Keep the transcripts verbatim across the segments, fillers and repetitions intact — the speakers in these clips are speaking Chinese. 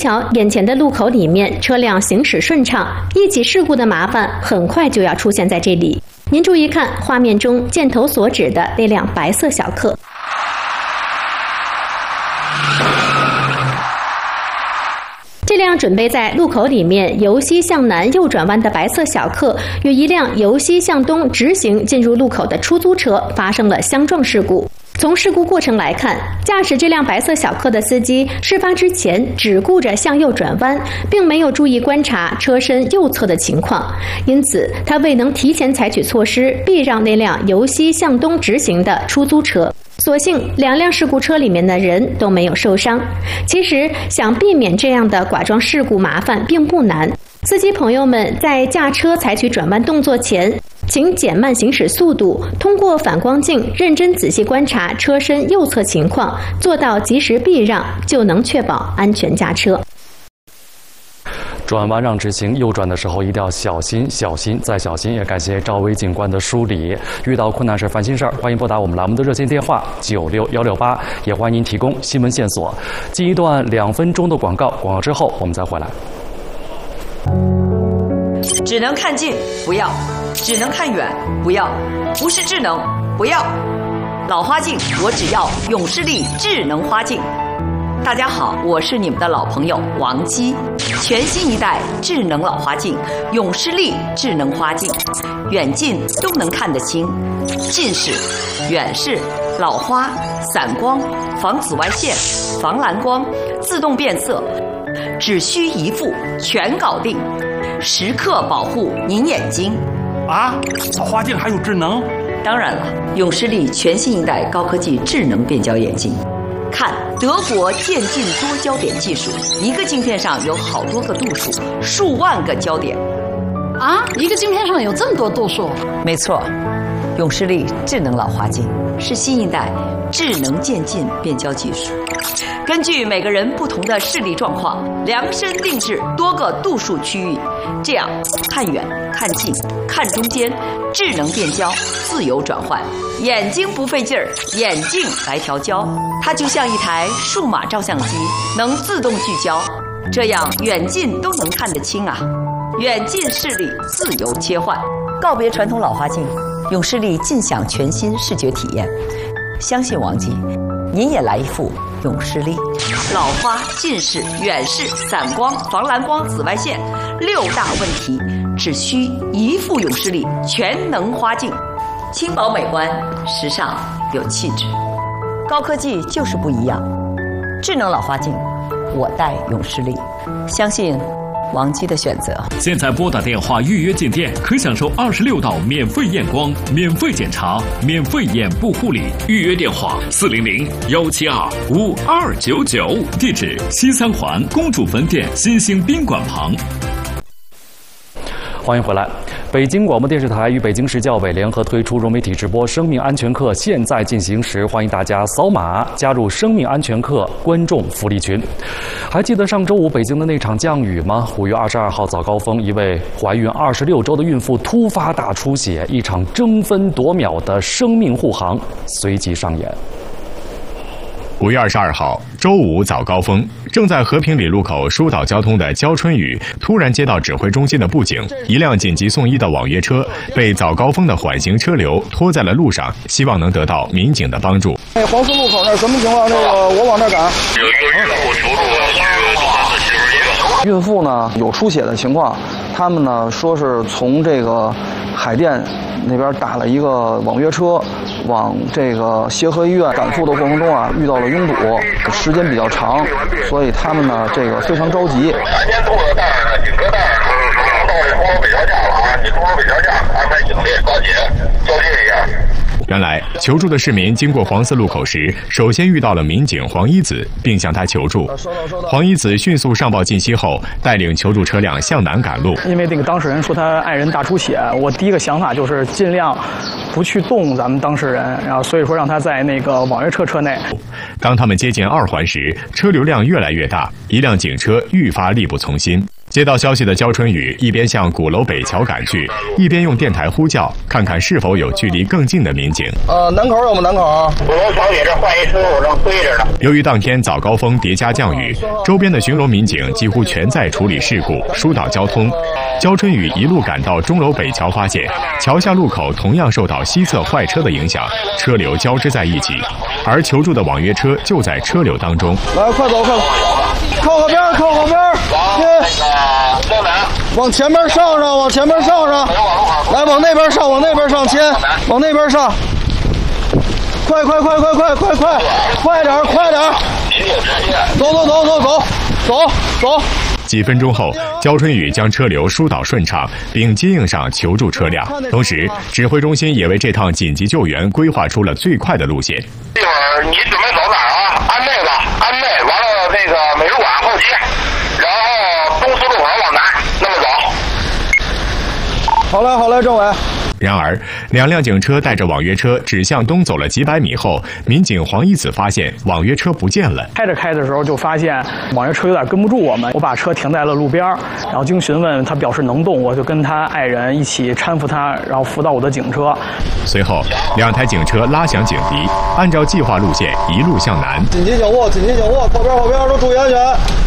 巧，眼前的路口里面车辆行驶顺畅，一起事故的麻烦很快就要出现在这里。您注意看画面中箭头所指的那辆白色小客。这辆准备在路口里面由西向南右转弯的白色小客，与一辆由西向东直行进入路口的出租车发生了相撞事故。从事故过程来看，驾驶这辆白色小客的司机事发之前只顾着向右转弯，并没有注意观察车身右侧的情况，因此他未能提前采取措施避让那辆由西向东直行的出租车。所幸两辆事故车里面的人都没有受伤。其实想避免这样的剐撞事故麻烦并不难，司机朋友们在驾车采取转弯动作前，请减慢行驶速度，通过反光镜认真仔细观察车身右侧情况，做到及时避让，就能确保安全驾车。 转弯让直行，右转的时候一定要小心、小心再小心。也感谢赵薇警官的梳理。遇到困难事、烦心事儿，欢迎拨打我们栏目的热线电话九六幺六八，也欢迎您提供新闻线索。进一段两分钟的广告，广告之后我们再回来。 只能看近，不要；只能看远，不要；不是智能，不要。老花镜，我只要永视力智能花镜。大家好，我是你们的老朋友王姬。全新一代智能老花镜，永视力智能花镜，远近都能看得清，近视、远视、老花、散光、防紫外线、防蓝光、自动变色，只需一副全搞定，时刻保护您眼睛。 啊，老花镜还有智能？ 当然了，永视力全新一代高科技智能变焦眼镜。看德国渐进多焦点技术，一个镜片上有好多个度数，数万个焦点。 啊，一个镜片上有这么多度数？ 没错，永视力智能老花镜是新一代智能渐进变焦技术，根据每个人不同的视力状况，量身定制多个度数区域，这样看远、看近、看中间，智能变焦，自由转换，眼睛不费劲儿，眼镜来调焦。它就像一台数码照相机，能自动聚焦，这样远近都能看得清啊！远近视力自由切换，告别传统老花镜，永视力尽享全新视觉体验。相信王姬，您也来一副永视力。老花、近视、远视、散光、防蓝光、紫外线六大问题，只需一副永视力全能花镜，轻薄美观，时尚有气质。高科技就是不一样，智能老花镜，我戴永视力，相信王姬的选择。 现在拨打电话预约进店，可享受二十六道免费验光、免费检查、免费眼部护理。预约电话：四零零幺七二五二九九，地址西三环公主坟店新兴宾馆旁。 欢迎回来。北京广播电视台与北京市教委联合推出融媒体直播生命安全课，现在进行时，欢迎大家扫码加入生命安全课观众福利群。还记得上周五北京的那场降雨吗？五月二十二号早高峰，一位怀孕二十六周的孕妇突发大出血，一场争分夺秒的生命护航随即上演。 五月二十二号，周五早高峰，正在和平里路口疏导交通的焦春雨突然接到指挥中心的布警，一辆紧急送医的网约车被早高峰的缓行车流拖在了路上，希望能得到民警的帮助。 哎，黄寺路口那什么情况？那个我往那赶。 有一个孕妇求助了， 孕妇呢有出血的情况，他们呢说是从这个海淀那边打了一个网约车，往这个协和医院赶赴的过程中啊，遇到了拥堵，时间比较长，所以他们呢这个非常着急。 今天坐的带着警车带着说到这通州北桥架了啊，你通州北桥架安排警力高铁交接一下。 原来求助的市民经过黄寺路口时，首先遇到了民警黄一子，并向他求助。黄一子迅速上报信息后，带领求助车辆向南赶路。 因为这个当事人说他爱人大出血，我第一个想法就是尽量不去动咱们当事人，然后所以说让他在那个网约车车内。当他们接近二环时，车流量越来越大，一辆警车愈发力不从心。 接到消息的焦春雨一边向鼓楼北桥赶去，一边用电台呼叫，看看是否有距离更近的民警。 呃，南口有吗？南口。 鼓楼桥底这换一车，我正推着呢。 由于当天早高峰叠加降雨，周边的巡逻民警几乎全在处理事故、疏导交通。焦春雨一路赶到钟楼北桥，发现桥下路口同样受到西侧坏车的影响，车流交织在一起，而求助的网约车就在车流当中。 来，快走，快走，靠后边，靠后边， 往南， 往前面上上，往前面上上，来，往那边上，往那边上，牵，往那边上，快快快快快快快，快点快点，走走走走走走走。 几分钟后，焦春雨将车流疏导顺畅，并接应上求助车辆。同时，指挥中心也为这趟紧急救援规划出了最快的路线。 一会儿你准备走哪儿啊？安内吧，安内，完了那个美术馆后街，然后东四路口往南，那么走。 好嘞，好嘞，政委。 然而，两辆警车带着网约车指向东走了几百米后，民警黄一子发现网约车不见了。 开着开的时候就发现网约车有点跟不住我们，我把车停在了路边，然后经询问他表示能动，我就跟他爱人一起搀扶他，然后扶到我的警车。 随后，两台警车拉响警笛，按照计划路线一路向南。 紧急警握，紧急警握，后边后边都注意安全。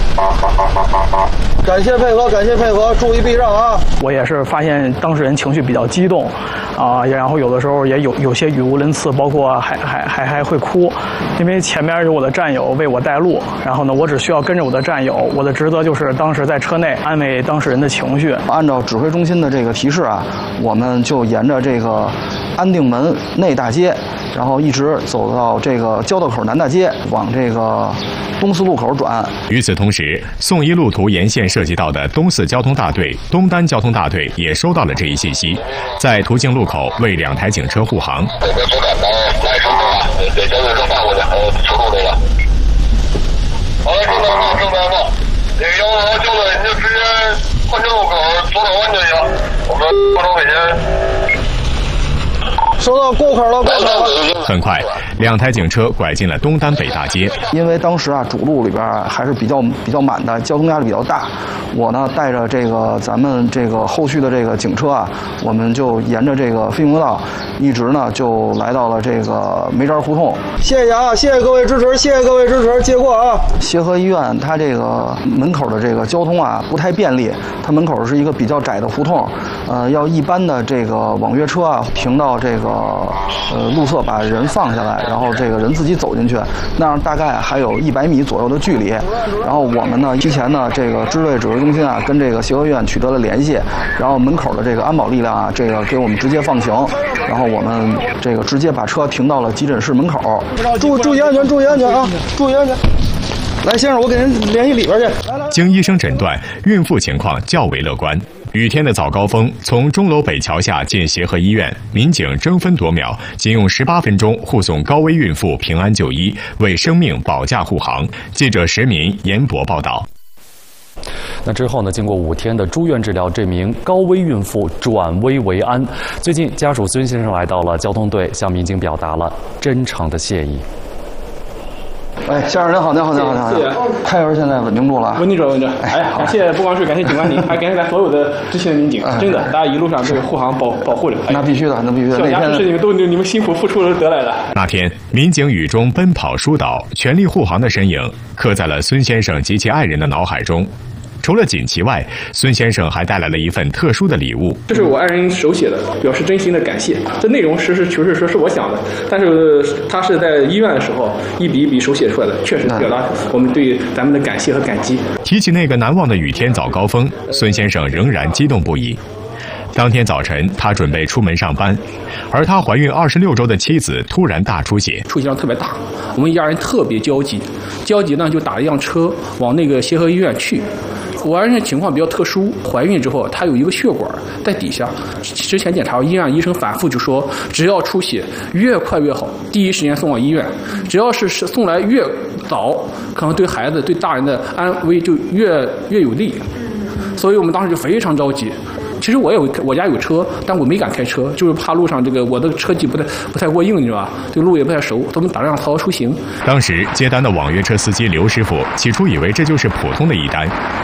感谢配合，感谢配合，注意避让啊！ 我也是发现当事人情绪比较激动，啊、呃，然后有的时候也有有些语无伦次，包括还还还还会哭，因为前面有我的战友为我带路，然后呢，我只需要跟着我的战友，我的职责就是当时在车内安慰当事人的情绪。 按照指挥中心的这个提示啊，我们就沿着这个安定门内大街，然后一直走到这个交道口南大街，往这个东四路口转。 与此同时，宋一路途沿线涉及到的东四交通大队、东单交通大队也收到了这一信息，在途经路口为两台警车护航。 这边左转到来顺路了，给交警车放过去，呃，求助这个。好了，正在放，正在放。那个幺幺交警，你就直接换车路口左转弯就行。我们过州北京。 收到，过口了，过口了。 很快，两台警车拐进了东单北大街。 因为当时啊，主路里边还是比较比较满的，交通压力比较大。我呢，带着这个咱们这个后续的这个警车啊，我们就沿着这个飞行道，一直呢就来到了这个梅庄胡同。谢谢啊，谢谢各位支持，谢谢各位支持，接过啊。协和医院它这个门口的这个交通啊不太便利，它门口是一个比较窄的胡同，呃，要一般的这个网约车啊停到这个呃路侧把人放下来，然后这个人自己走进去，那样大概还有一百米左右的距离。然后我们呢提前呢这个支队指挥中心啊跟这个协和医院取得了联系，然后门口的这个安保力量啊这个给我们直接放行，然后我们这个直接把车停到了急诊室门口。注注意安全，注意安全啊！注意安全。来，先生，我给您联系里边去。 经医生诊断，孕妇情况较为乐观。雨天的早高峰，从钟楼北桥下进协和医院，民警争分夺秒，仅用十八分钟护送高危孕妇平安就医，为生命保驾护航。记者石民、严博报道。 那之后呢？经过五天的住院治疗，这名高危孕妇转危为安。最近，家属孙先生来到了交通队，向民警表达了真诚的谢意。 哎，先生您好，您好，您好，您好， 谢谢。 胎儿现在稳定住了， 稳定住，稳定住。哎，感谢不光是感谢警官您，还感谢咱所有的执勤的民警，真的，大家一路上这个护航保保护着。 那必须的，那必须的。那天是你们都你们辛苦付出了得来的。 那天，民警雨中奔跑疏导、全力护航的身影，刻在了孙先生及其爱人的脑海中。除了锦旗外，孙先生还带来了一份特殊的礼物。 这是我爱人手写的，表示真心的感谢。这内容实事求是说是我想的，但是他是在医院的时候一笔一笔手写出来的，确实表达我们对咱们的感谢和感激。 提起那个难忘的雨天早高峰，孙先生仍然激动不已。当天早晨，他准备出门上班，而他怀孕二十六周的妻子突然大出血， 出血量特别大，我们一家人特别焦急，焦急呢就打了一辆车往那个协和医院去。我爱人情况比较特殊，怀孕之后她有一个血管在底下，之前检查医院医生反复就说，只要出血越快越好，第一时间送往医院，只要是送来越早，可能对孩子对大人的安危就越越有利，所以我们当时就非常着急。其实我有我家有车，但我没敢开车，就是怕路上这个我的车技不太不太过硬，你知道吧？这个路也不太熟，咱们打算曹操出行。 当时接单的网约车司机刘师傅起初以为这就是普通的一单，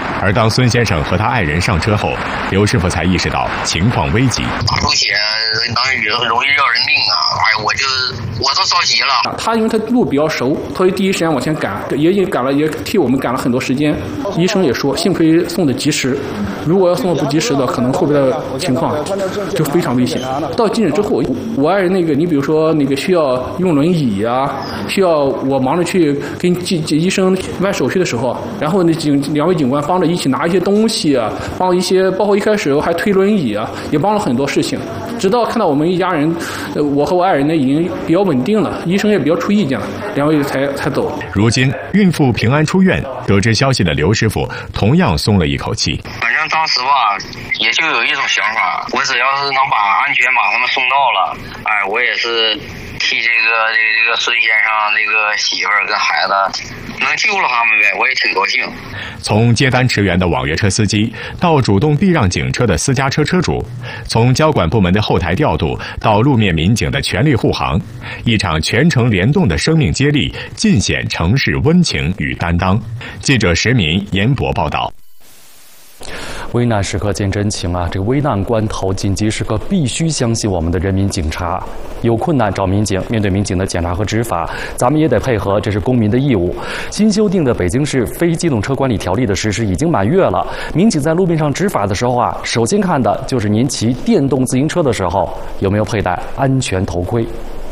而当孙先生和他爱人上车后，刘师傅才意识到情况危急。 大出血能容易要人命啊！哎，我就我都着急了。 他因为他路比较熟，他就第一时间往前赶，也也赶了，也替我们赶了很多时间。医生也说，幸亏送的及时，如果要送的不及时的，可能后边的情况就非常危险。到急诊之后，我爱人那个，你比如说那个需要用轮椅啊，需要我忙着去跟医医生办手续的时候，然后那警两位警官帮着一起拿一些东西啊，帮一些，包括一开始还推轮椅啊，也帮了很多事情。直到看到我们一家人，呃，我和我爱人呢已经比较稳定了，医生也比较出意见了，两位才才走。 如今孕妇平安出院，得知消息的刘师傅同样松了一口气。 反正当时吧，也就有一种想法，我只要是能把安全把他们送到了，哎，我也是替这个这个、这个孙先生这个媳妇儿跟孩子能救了他们呗，我也挺高兴。 从接单驰援的网约车司机，到主动避让警车的私家车车主，从交管部门的后台调度到路面民警的全力护航，一场全程联动的生命接力，尽显城市温情与担当。记者石民、严博报道。 危难时刻见真情啊！这个危难关头、紧急时刻，必须相信我们的人民警察。有困难找民警，面对民警的检查和执法，咱们也得配合，这是公民的义务。新修订的《北京市非机动车管理条例》的实施已经满月了，民警在路面上执法的时候啊，首先看的就是您骑电动自行车的时候有没有佩戴安全头盔。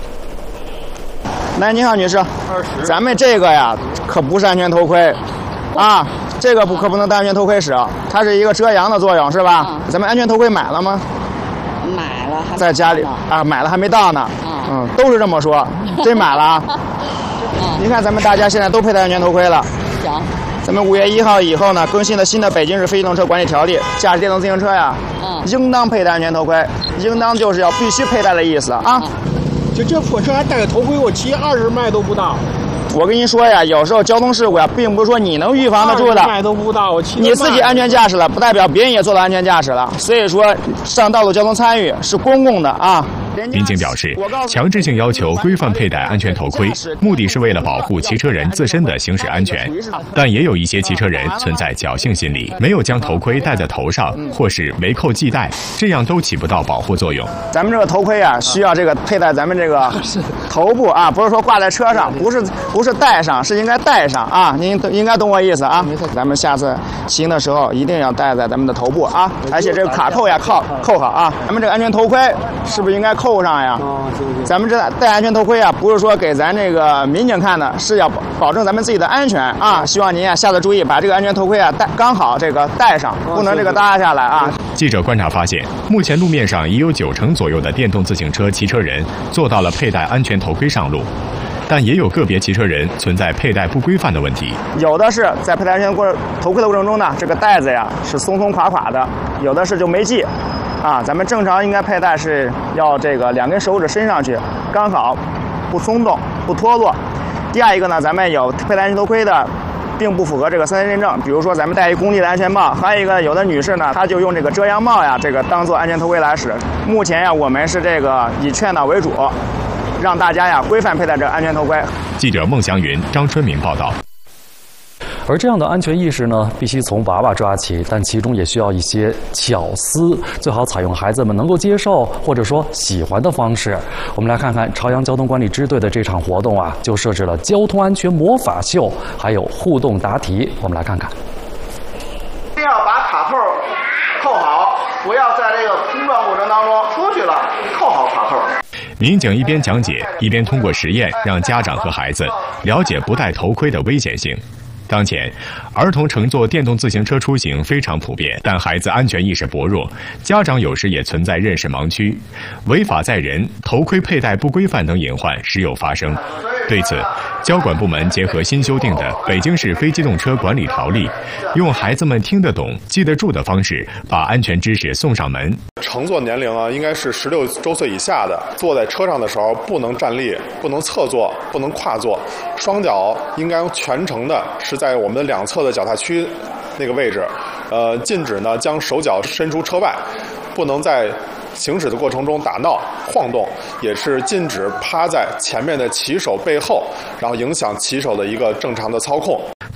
来，你好，女士，咱们这个呀，可不是安全头盔，啊。这个不可不能戴安全头盔使，它是一个遮阳的作用，是吧？嗯、咱们安全头盔买了吗？ 买了， 在家里啊，买了还没到呢。嗯, 嗯，都是这么说，真买了啊。嗯、你看咱们大家现在都佩戴安全头盔了。行。咱们五月一号以后呢，更新了新的《北京市非机动车管理条例》，驾驶电动自行车呀，嗯，应当佩戴安全头盔，应当就是要必须佩戴的意思啊。嗯、 就这破车还戴个头盔，我骑二十迈都不到。 我跟您说呀，有时候交通事故呀，并不是说你能预防得住的。 都不到，我你自己安全驾驶了，不代表别人也做到安全驾驶了。所以说，上道路交通参与是公共的啊。 民警表示，强制性要求规范佩戴安全头盔，目的是为了保护骑车人自身的行驶安全。但也有一些骑车人存在侥幸心理，没有将头盔戴在头上，或是围扣系带，这样都起不到保护作用。 咱们这个头盔啊，需要这个佩戴咱们这个头部啊，不是说挂在车上，不是不是戴上，是应该戴上啊。您应该懂我意思啊。咱们下次骑行的时候一定要戴在咱们的头部啊，而且这个卡扣呀扣扣好啊。咱们这个安全头盔是不是应该扣上呀？咱们这戴安全头盔啊，不是说给咱这个民警看的，是要保证咱们自己的安全啊。希望您啊下次注意把这个安全头盔啊戴刚好这个戴上，不能这个搭下来啊。 记者观察发现，目前路面上已有九成左右的电动自行车骑车人做到了佩戴安全头盔上路。但也有个别骑车人存在佩戴不规范的问题， 有的是在佩戴安全头盔的过程中呢，这个带子呀是松松垮垮的，有的是就没系，啊，咱们正常应该佩戴是要这个两根手指伸上去，刚好不松动不脱落。第二一个呢，咱们有佩戴安全头盔的，并不符合这个三 C 认证，比如说咱们戴一公立的安全帽，还有一个有的女士呢，她就用这个遮阳帽呀，这个当做安全头盔来使。目前呀，我们是这个以劝导为主。让大家呀规范佩戴这安全头盔。 记者孟祥云、张春明报道。 而这样的安全意识呢，必须从娃娃抓起，但其中也需要一些巧思，最好采用孩子们能够接受或者说喜欢的方式。我们来看看朝阳交通管理支队的这场活动啊，就设置了交通安全魔法秀，还有互动答题。我们来看看。 一定要把卡扣扣好，不要在这个冲撞过程当中出去了，扣好卡扣。 民警一边讲解，一边通过实验让家长和孩子了解不戴头盔的危险性。当前，儿童乘坐电动自行车出行非常普遍，但孩子安全意识薄弱，家长有时也存在认识盲区，违法载人、头盔佩戴不规范等隐患时有发生。对此，交管部门结合新修订的《北京市非机动车管理条例》，用孩子们听得懂、记得住的方式，把安全知识送上门。 乘坐年龄啊，应该是十六周岁以下的。坐在车上的时候，不能站立，不能侧坐，不能跨坐，双脚应该全程的是在我们的两侧的脚踏区那个位置。呃，禁止呢将手脚伸出车外，不能在行驶的过程中打闹晃动，也是禁止趴在前面的骑手背后，然后影响骑手的一个正常的操控。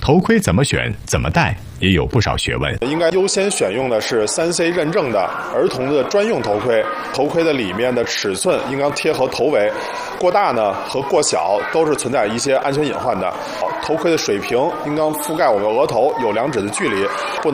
头盔怎么选、怎么戴，也有不少学问。 应该优先选用的是三 C 认证的儿童的专用头盔，头盔的里面的尺寸应该贴合头围，过大呢和过小都是存在一些安全隐患的。头盔的水平应当覆盖我们额头有两指的距离，不能